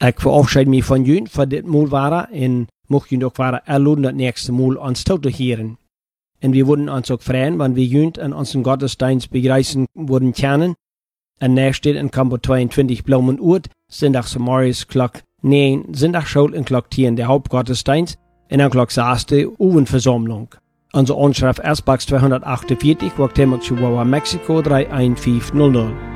Ik verabschied me van jullie voor dit Mal waren en mocht jullie ook waren erluden dat nächste Mal ons toe te heren. En wir würden uns auch freuen, wenn wir jullie an unseren Gottesdienst begrüßen würden können. En näher steht in Kampo 22 Blumenurt, Sondags morgens klok 9, Sondag schuld en klok 10 der Hauptgottesdienst en dan klok 6 Ovenversammlung. Onze Anschrift Ersbachs 248, Guatemala, Chihuahua, Mexico 31500.